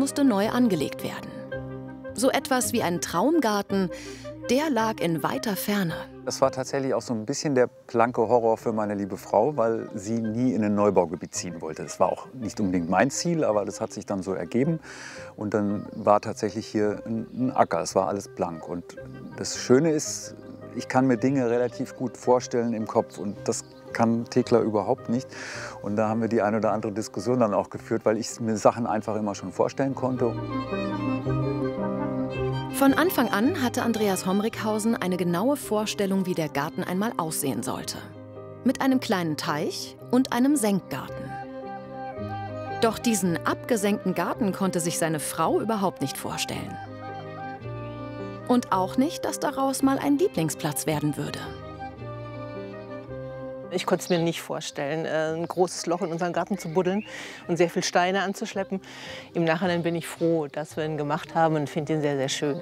musste neu angelegt werden. So etwas wie ein Traumgarten, der lag in weiter Ferne. Das war tatsächlich auch so ein bisschen der blanke Horror für meine liebe Frau, weil sie nie in ein Neubaugebiet ziehen wollte. Das war auch nicht unbedingt mein Ziel, aber das hat sich dann so ergeben. Und dann war tatsächlich hier ein Acker, es war alles blank. Und das Schöne ist, ich kann mir Dinge relativ gut vorstellen im Kopf und das kann Thekla überhaupt nicht. Und da haben wir die eine oder andere Diskussion dann auch geführt, weil ich mir Sachen einfach immer schon vorstellen konnte. Von Anfang an hatte Andreas Homrichhausen eine genaue Vorstellung, wie der Garten einmal aussehen sollte. Mit einem kleinen Teich und einem Senkgarten. Doch diesen abgesenkten Garten konnte sich seine Frau überhaupt nicht vorstellen. Und auch nicht, dass daraus mal ein Lieblingsplatz werden würde. Ich konnte es mir nicht vorstellen, ein großes Loch in unseren Garten zu buddeln und sehr viel Steine anzuschleppen. Im Nachhinein bin ich froh, dass wir ihn gemacht haben und finde ihn sehr, sehr schön.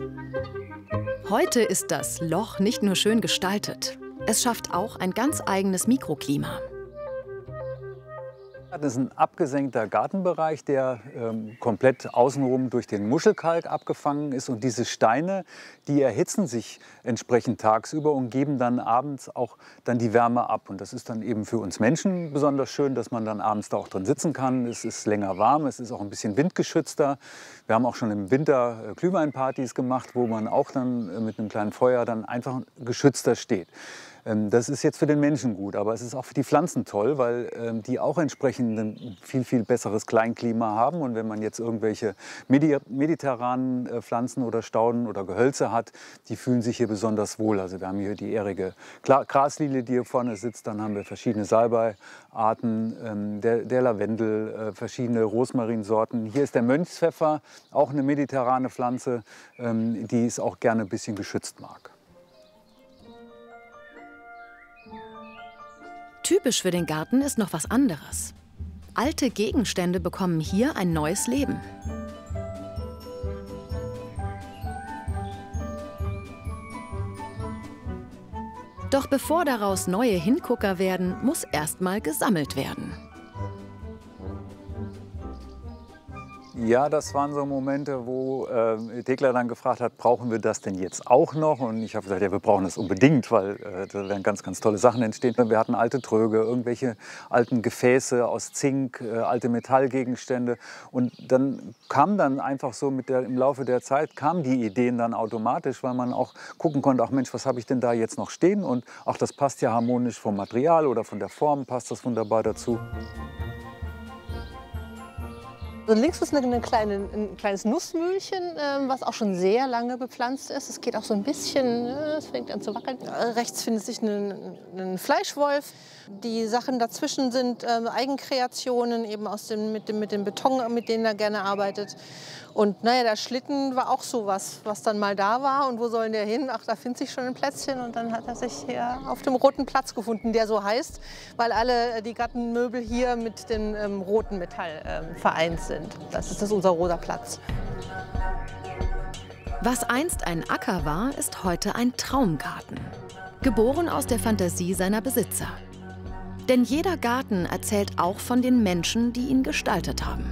Heute ist das Loch nicht nur schön gestaltet, es schafft auch ein ganz eigenes Mikroklima. Das ist ein abgesenkter Gartenbereich, der komplett außenrum durch den Muschelkalk abgefangen ist. Und diese Steine, die erhitzen sich entsprechend tagsüber und geben dann abends auch dann die Wärme ab. Und das ist dann eben für uns Menschen besonders schön, dass man dann abends da auch drin sitzen kann. Es ist länger warm, es ist auch ein bisschen windgeschützter. Wir haben auch schon im Winter Glühweinpartys gemacht, wo man auch dann mit einem kleinen Feuer dann einfach geschützter steht. Das ist jetzt für den Menschen gut, aber es ist auch für die Pflanzen toll, weil die auch entsprechend ein viel besseres Kleinklima haben. Und wenn man jetzt irgendwelche mediterranen Pflanzen oder Stauden oder Gehölze hat, die fühlen sich hier besonders wohl. Also wir haben hier die ährige Graslilie, die hier vorne sitzt. Dann haben wir verschiedene Salbeiarten, der Lavendel, verschiedene Rosmarinsorten. Hier ist der Mönchspfeffer, auch eine mediterrane Pflanze, die es auch gerne ein bisschen geschützt mag. Typisch für den Garten ist noch was anderes. Alte Gegenstände bekommen hier ein neues Leben. Doch bevor daraus neue Hingucker werden, muss erst mal gesammelt werden. Ja, das waren so Momente, wo Thekla dann gefragt hat, brauchen wir das denn jetzt auch noch? Und ich habe gesagt, ja, wir brauchen das unbedingt, weil da werden ganz tolle Sachen entstehen. Wir hatten alte Tröge, irgendwelche alten Gefäße aus Zink, alte Metallgegenstände. Und dann kam dann einfach so im Laufe der Zeit, kamen die Ideen dann automatisch, weil man auch gucken konnte, ach Mensch, was habe ich denn da jetzt noch stehen? Und auch das passt ja harmonisch vom Material oder von der Form, passt das wunderbar dazu. Also links ist ein kleines Nussmühlchen, was auch schon sehr lange bepflanzt ist. Es geht auch so ein bisschen, es fängt an zu wackeln. Rechts findet sich ein Fleischwolf. Die Sachen dazwischen sind Eigenkreationen, eben mit dem Beton, mit denen er gerne arbeitet. Und naja, der Schlitten war auch so was dann mal da war. Und wo soll der hin? Ach, da findet sich schon ein Plätzchen. Und dann hat er sich hier auf dem roten Platz gefunden, der so heißt, weil alle die Gartenmöbel hier mit dem roten Metall vereint sind. Das ist unser roter Platz. Was einst ein Acker war, ist heute ein Traumgarten. Geboren aus der Fantasie seiner Besitzer. Denn jeder Garten erzählt auch von den Menschen, die ihn gestaltet haben.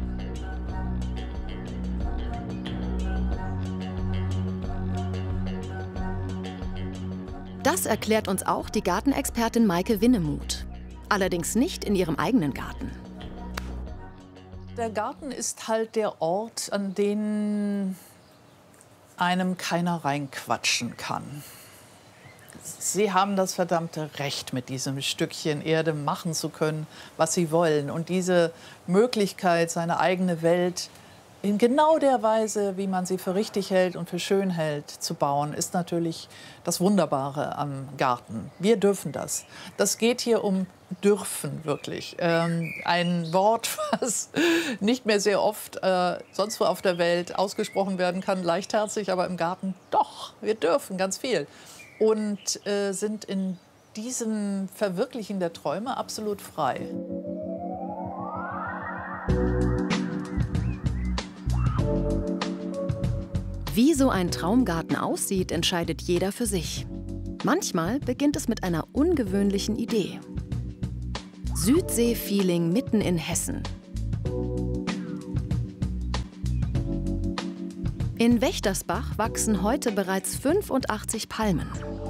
Das erklärt uns auch die Gartenexpertin Maike Winnemuth. Allerdings nicht in ihrem eigenen Garten. Der Garten ist halt der Ort, an den einem keiner reinquatschen kann. Sie haben das verdammte Recht, mit diesem Stückchen Erde machen zu können, was Sie wollen. Und diese Möglichkeit, seine eigene Welt in genau der Weise, wie man sie für richtig hält und für schön hält, zu bauen, ist natürlich das Wunderbare am Garten. Wir dürfen das. Das geht hier um dürfen, wirklich. Ein Wort, was nicht mehr sehr oft sonst wo auf der Welt ausgesprochen werden kann, leichtherzig, aber im Garten doch. Wir dürfen ganz viel. Und sind in diesem Verwirklichen der Träume absolut frei. Wie so ein Traumgarten aussieht, entscheidet jeder für sich. Manchmal beginnt es mit einer ungewöhnlichen Idee. Südsee-Feeling mitten in Hessen. In Wächtersbach wachsen heute bereits 85 Palmen.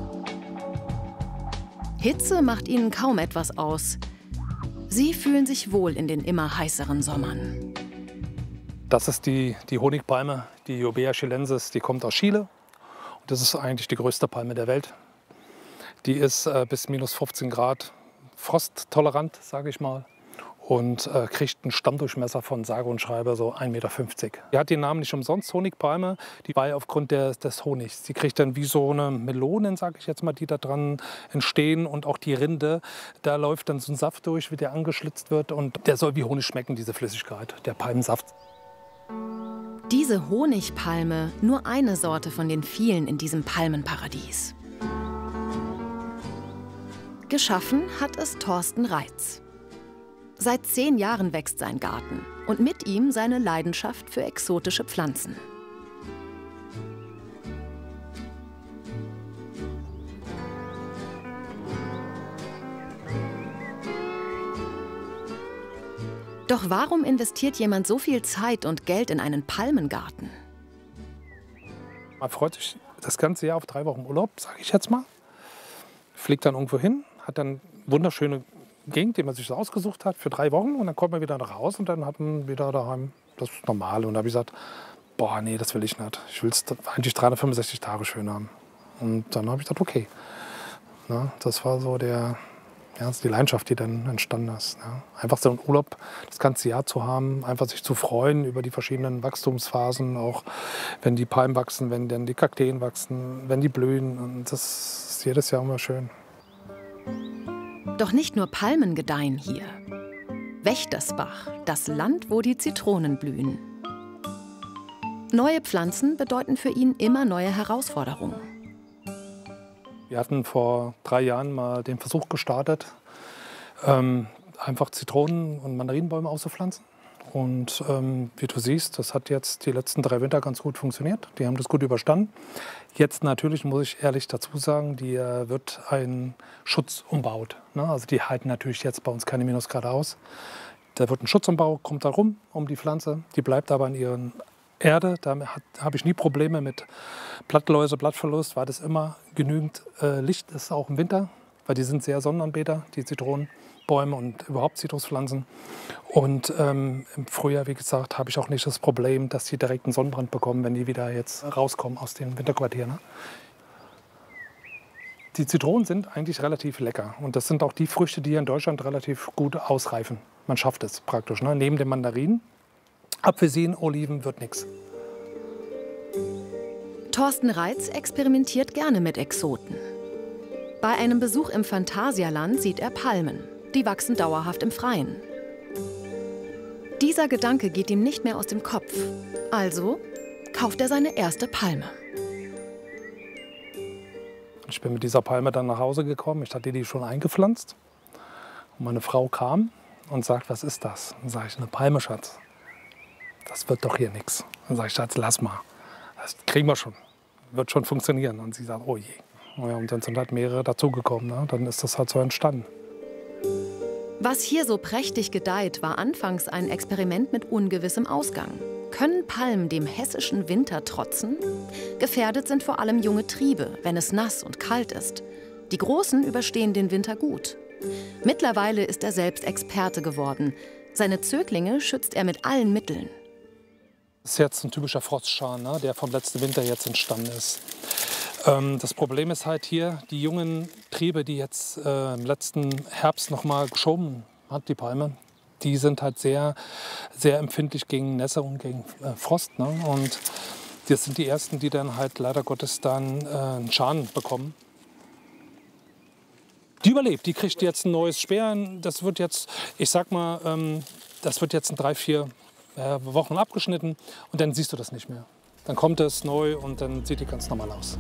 Hitze macht ihnen kaum etwas aus. Sie fühlen sich wohl in den immer heißeren Sommern. Das ist die Honigpalme, die Jobea chilensis, die kommt aus Chile. Und das ist eigentlich die größte Palme der Welt. Die ist bis minus 15 Grad frosttolerant, sage ich mal. Und kriegt einen Stammdurchmesser von sage und schreibe so 1,50 Meter. Die hat den Namen nicht umsonst, Honigpalme, die war aufgrund des Honigs. Sie kriegt dann wie so eine Melonen, sage ich jetzt mal, die da dran entstehen. Und auch die Rinde, da läuft dann so ein Saft durch, wie der angeschlitzt wird. Und der soll wie Honig schmecken, diese Flüssigkeit, der Palmensaft. Diese Honigpalme, nur eine Sorte von den vielen in diesem Palmenparadies. Geschaffen hat es Thorsten Reitz. Seit 10 Jahren wächst sein Garten und mit ihm seine Leidenschaft für exotische Pflanzen. Doch warum investiert jemand so viel Zeit und Geld in einen Palmengarten? Man freut sich das ganze Jahr auf 3 Wochen Urlaub, sage ich jetzt mal. Fliegt dann irgendwo hin, hat dann wunderschöne Gegend, die man sich so ausgesucht hat, für 3 Wochen. Und dann kommt man wieder nach Hause und dann hat man wieder daheim das Normale. Und da habe ich gesagt, boah, nee, das will ich nicht. Ich will es eigentlich 365 Tage schön haben. Und dann habe ich gesagt, okay. Na, das war so die Leidenschaft, die dann entstanden ist. Ja. Einfach so einen Urlaub das ganze Jahr zu haben, einfach sich zu freuen über die verschiedenen Wachstumsphasen, auch wenn die Palmen wachsen, wenn dann die Kakteen wachsen, wenn die blühen. Und das ist jedes Jahr immer schön. Doch nicht nur Palmen gedeihen hier. Wächtersbach, das Land, wo die Zitronen blühen. Neue Pflanzen bedeuten für ihn immer neue Herausforderungen. Wir hatten vor 3 Jahren mal den Versuch gestartet, einfach Zitronen- und Mandarinenbäume auszupflanzen. Und wie du siehst, das hat jetzt die letzten 3 Winter ganz gut funktioniert. Die haben das gut überstanden. Jetzt natürlich, muss ich ehrlich dazu sagen, die wird ein Schutz umbaut. Ne? Also die halten natürlich jetzt bei uns keine Minusgrade aus. Da wird ein Schutzumbau, kommt da rum um die Pflanze. Die bleibt aber in ihren Erde. Da habe ich nie Probleme mit Blattläuse, Blattverlust, weil das immer genügend Licht ist, auch im Winter. Weil die sind sehr Sonnenanbeter, die Zitronenbäume und überhaupt Zitruspflanzen. Und im Frühjahr, wie gesagt, habe ich auch nicht das Problem, dass die direkt einen Sonnenbrand bekommen, wenn die wieder jetzt rauskommen aus den Winterquartieren. Ne? Die Zitronen sind eigentlich relativ lecker. Und das sind auch die Früchte, die hier in Deutschland relativ gut ausreifen. Man schafft es praktisch. Ne? Neben den Mandarinen, Apfelsinen, Oliven wird nichts. Thorsten Reitz experimentiert gerne mit Exoten. Bei einem Besuch im Phantasialand sieht er Palmen. Die wachsen dauerhaft im Freien. Dieser Gedanke geht ihm nicht mehr aus dem Kopf. Also kauft er seine erste Palme. Ich bin mit dieser Palme dann nach Hause gekommen. Ich hatte die schon eingepflanzt. Und meine Frau kam und sagt, was ist das? Dann sage ich, eine Palme, Schatz. Das wird doch hier nichts. Dann sage ich, Schatz, lass mal. Das kriegen wir schon. Wird schon funktionieren. Und sie sagt, oh je. Ja, und dann sind halt mehrere dazugekommen. Ne? Dann ist das halt so entstanden. Was hier so prächtig gedeiht, war anfangs ein Experiment mit ungewissem Ausgang. Können Palmen dem hessischen Winter trotzen? Gefährdet sind vor allem junge Triebe, wenn es nass und kalt ist. Die Großen überstehen den Winter gut. Mittlerweile ist er selbst Experte geworden. Seine Zöglinge schützt er mit allen Mitteln. Das ist jetzt ein typischer Frostschan, ne, der vom letzten Winter jetzt entstanden ist. Das Problem ist halt hier, die jungen Triebe, die jetzt im letzten Herbst noch mal geschoben hat, die Palme, die sind halt sehr, sehr empfindlich gegen Nässe und gegen Frost. Ne? Und das sind die ersten, die dann halt leider Gottes dann einen Schaden bekommen. Die überlebt, die kriegt jetzt ein neues Speer. Das wird jetzt, ich sag mal, das wird jetzt in 3, 4 Wochen abgeschnitten und dann siehst du das nicht mehr. Dann kommt es neu und dann sieht die ganz normal aus.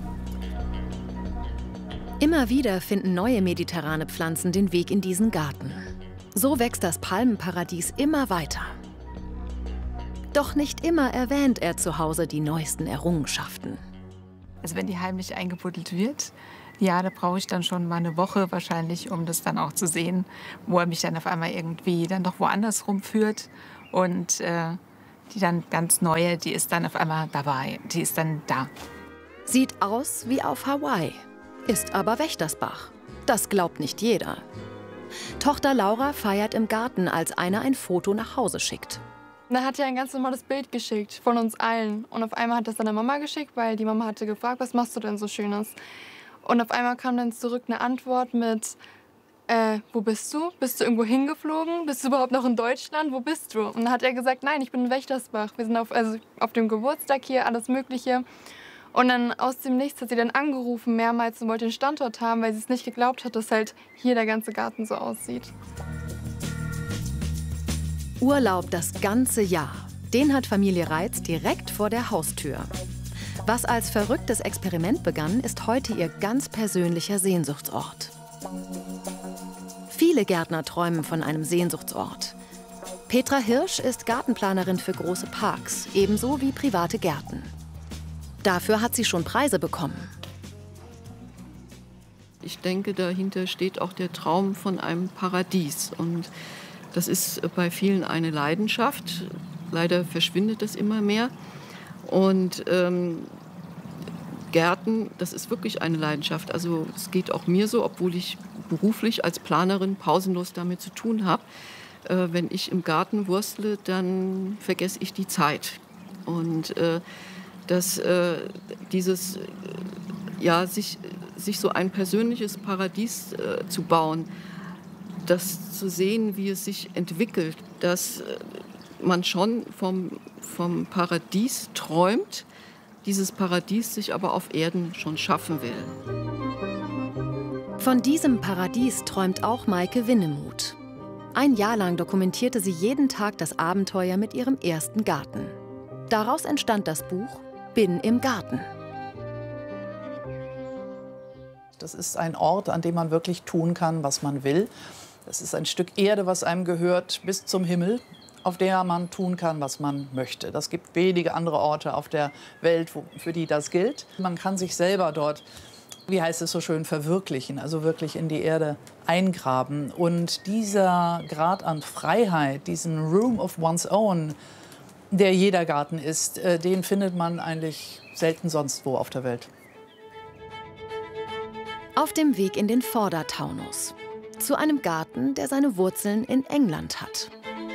Immer wieder finden neue mediterrane Pflanzen den Weg in diesen Garten. So wächst das Palmenparadies immer weiter. Doch nicht immer erwähnt er zu Hause die neuesten Errungenschaften. Also wenn die heimlich eingebuddelt wird, ja, da brauche ich dann schon mal eine Woche wahrscheinlich, um das dann auch zu sehen, wo er mich dann auf einmal irgendwie dann doch woanders rumführt. Und Die dann ganz neue, die ist dann auf einmal dabei, die ist dann da. Sieht aus wie auf Hawaii, ist aber Wächtersbach. Das glaubt nicht jeder. Tochter Laura feiert im Garten, als einer ein Foto nach Hause schickt. Da hat er ein ganz normales Bild geschickt von uns allen. Und auf einmal hat das seine Mama geschickt, weil die Mama hatte gefragt, was machst du denn so Schönes? Und auf einmal kam dann zurück eine Antwort mit, wo bist du? Bist du irgendwo hingeflogen? Bist du überhaupt noch in Deutschland? Wo bist du? Und dann hat er gesagt, nein, ich bin in Wächtersbach. Wir sind auf dem Geburtstag hier, alles Mögliche. Und dann aus dem Nichts hat sie dann angerufen mehrmals und wollte den Standort haben, weil sie es nicht geglaubt hat, dass halt hier der ganze Garten so aussieht. Urlaub das ganze Jahr. Den hat Familie Reitz direkt vor der Haustür. Was als verrücktes Experiment begann, ist heute ihr ganz persönlicher Sehnsuchtsort. Viele Gärtner träumen von einem Sehnsuchtsort. Petra Hirsch ist Gartenplanerin für große Parks, ebenso wie private Gärten. Dafür hat sie schon Preise bekommen. Ich denke, dahinter steht auch der Traum von einem Paradies. Und das ist bei vielen eine Leidenschaft. Leider verschwindet das immer mehr. Und Gärten, das ist wirklich eine Leidenschaft. Also es geht auch mir so, obwohl ich beruflich als Planerin pausenlos damit zu tun habe. Wenn ich im Garten wurstle, dann vergesse ich die Zeit. Und sich so ein persönliches Paradies zu bauen, das zu sehen, wie es sich entwickelt, dass man schon vom Paradies träumt, dieses Paradies sich aber auf Erden schon schaffen will. Von diesem Paradies träumt auch Maike Winnemuth. Ein Jahr lang dokumentierte sie jeden Tag das Abenteuer mit ihrem ersten Garten. Daraus entstand das Buch Bin im Garten. Das ist ein Ort, an dem man wirklich tun kann, was man will. Das ist ein Stück Erde, was einem gehört, bis zum Himmel, auf der man tun kann, was man möchte. Das gibt wenige andere Orte auf der Welt, für die das gilt. Man kann sich selber dort, wie heißt es so schön, verwirklichen, also wirklich in die Erde eingraben. Und dieser Grad an Freiheit, diesen Room of one's own, der jeder Garten ist, den findet man eigentlich selten sonst wo auf der Welt. Auf dem Weg in den Vordertaunus. Zu einem Garten, der seine Wurzeln in England hat.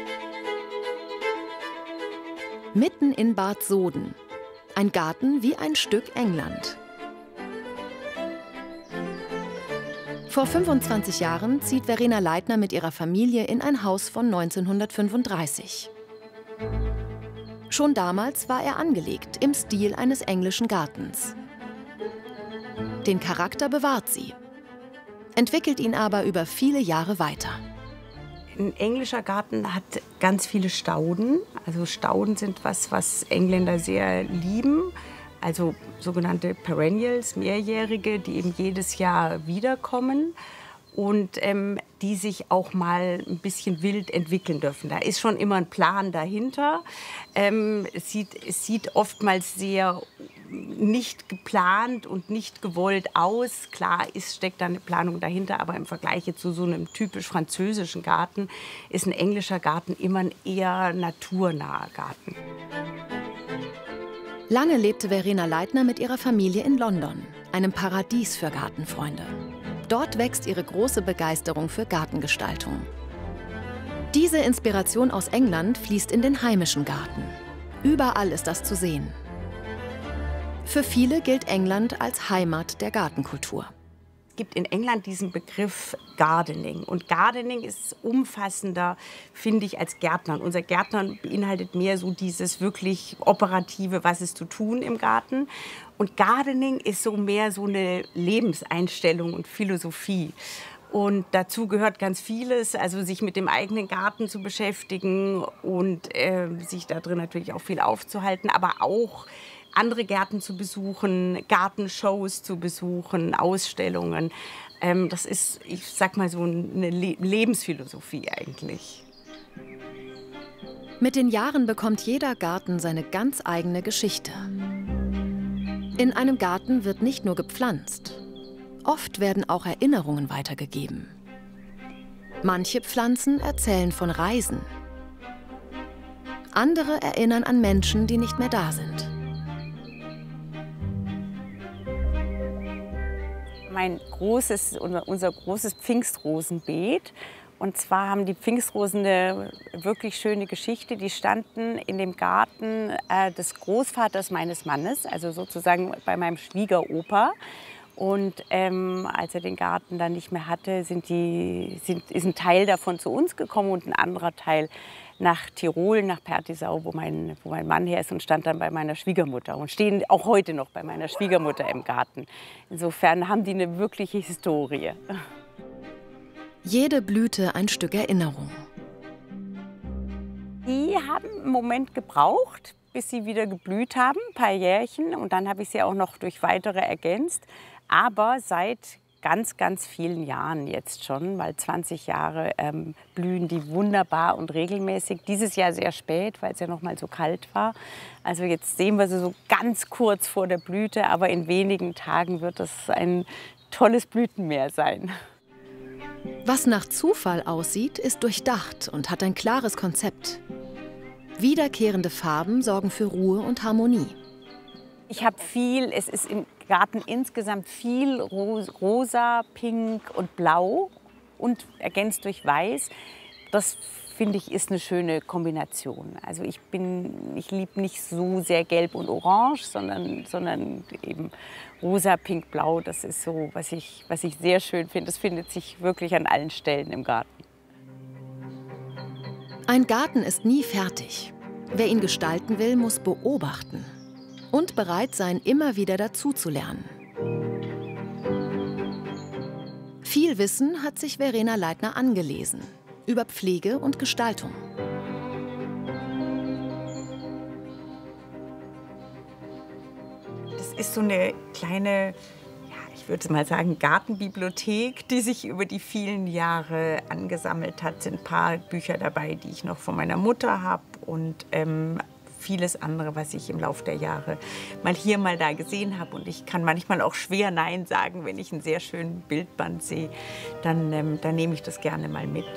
Mitten in Bad Soden. Ein Garten wie ein Stück England. Vor 25 Jahren zieht Verena Leitner mit ihrer Familie in ein Haus von 1935. Schon damals war er angelegt im Stil eines englischen Gartens. Den Charakter bewahrt sie, entwickelt ihn aber über viele Jahre weiter. Ein englischer Garten hat ganz viele Stauden. Also Stauden sind was Engländer sehr lieben. Also sogenannte Perennials, mehrjährige, die eben jedes Jahr wiederkommen. Und die sich auch mal ein bisschen wild entwickeln dürfen. Da ist schon immer ein Plan dahinter. Es sieht oftmals sehr nicht geplant und nicht gewollt aus. Klar steckt da eine Planung dahinter, aber im Vergleich jetzt zu so einem typisch französischen Garten ist ein englischer Garten immer ein eher naturnaher Garten. Lange lebte Verena Leitner mit ihrer Familie in London, einem Paradies für Gartenfreunde. Dort wächst ihre große Begeisterung für Gartengestaltung. Diese Inspiration aus England fließt in den heimischen Garten. Überall ist das zu sehen. Für viele gilt England als Heimat der Gartenkultur. Es gibt in England diesen Begriff Gardening. Und Gardening ist umfassender, finde ich, als Gärtnern. Unser Gärtnern beinhaltet mehr so dieses wirklich Operative, was ist zu tun im Garten. Und Gardening ist so mehr so eine Lebenseinstellung und Philosophie. Und dazu gehört ganz vieles, also sich mit dem eigenen Garten zu beschäftigen und sich da drin natürlich auch viel aufzuhalten, aber auch andere Gärten zu besuchen, Gartenshows zu besuchen, Ausstellungen. Das ist, ich sag mal, so eine Lebensphilosophie eigentlich. Mit den Jahren bekommt jeder Garten seine ganz eigene Geschichte. In einem Garten wird nicht nur gepflanzt. Oft werden auch Erinnerungen weitergegeben. Manche Pflanzen erzählen von Reisen. Andere erinnern an Menschen, die nicht mehr da sind. Unser großes Pfingstrosenbeet. Und zwar haben die Pfingstrosen eine wirklich schöne Geschichte. Die standen in dem Garten des Großvaters meines Mannes, also sozusagen bei meinem Schwiegeropa. Und als er den Garten dann nicht mehr hatte, ist ein Teil davon zu uns gekommen und ein anderer Teil nach Tirol, nach Pertisau, wo mein Mann her ist, und stand dann bei meiner Schwiegermutter und stehen auch heute noch bei meiner Schwiegermutter im Garten. Insofern haben die eine wirkliche Historie. Jede Blüte ein Stück Erinnerung. Die haben einen Moment gebraucht, bis sie wieder geblüht haben, ein paar Jährchen. Und dann habe ich sie auch noch durch weitere ergänzt. Aber seit ganz, ganz vielen Jahren jetzt schon, weil 20 Jahre blühen die wunderbar und regelmäßig. Dieses Jahr sehr spät, weil es ja noch mal so kalt war. Also jetzt sehen wir sie so ganz kurz vor der Blüte, aber in wenigen Tagen wird das ein tolles Blütenmeer sein. Was nach Zufall aussieht, ist durchdacht und hat ein klares Konzept. Wiederkehrende Farben sorgen für Ruhe und Harmonie. Es ist im Garten insgesamt viel rosa, pink und blau und ergänzt durch weiß. Das finde ich ist eine schöne Kombination. Also ich liebe nicht so sehr gelb und orange, sondern eben rosa, pink, blau. Das ist so, was ich sehr schön finde. Das findet sich wirklich an allen Stellen im Garten. Ein Garten ist nie fertig. Wer ihn gestalten will, muss beobachten und bereit sein, immer wieder dazuzulernen. Viel Wissen hat sich Verena Leitner angelesen über Pflege und Gestaltung. Das ist so eine kleine, ich würde mal sagen, Gartenbibliothek, die sich über die vielen Jahre angesammelt hat. Es sind ein paar Bücher dabei, die ich noch von meiner Mutter habe und vieles andere, was ich im Laufe der Jahre mal hier, mal da gesehen habe. Und ich kann manchmal auch schwer Nein sagen, wenn ich einen sehr schönen Bildband sehe, dann nehme ich das gerne mal mit.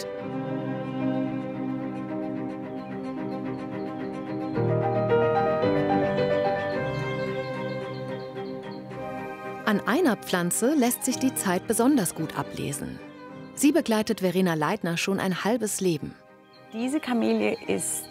An einer Pflanze lässt sich die Zeit besonders gut ablesen. Sie begleitet Verena Leitner schon ein halbes Leben. Diese Kamelie ist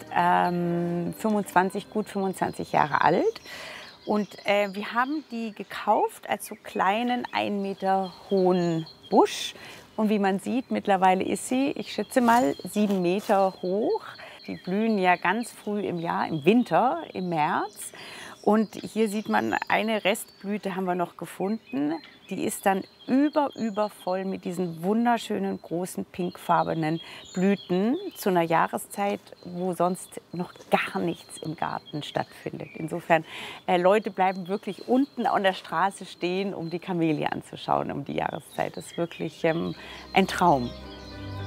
gut 25 Jahre alt. Und wir haben die gekauft als so kleinen 1 Meter hohen Busch. Und wie man sieht, mittlerweile ist sie, ich schätze mal, 7 Meter hoch. Die blühen ja ganz früh im Jahr, im Winter, im März. Und hier sieht man, eine Restblüte haben wir noch gefunden. Die ist dann übervoll mit diesen wunderschönen, großen, pinkfarbenen Blüten zu einer Jahreszeit, wo sonst noch gar nichts im Garten stattfindet. Insofern, Leute bleiben wirklich unten an der Straße stehen, um die Kamelie anzuschauen um die Jahreszeit. Das ist wirklich ein Traum.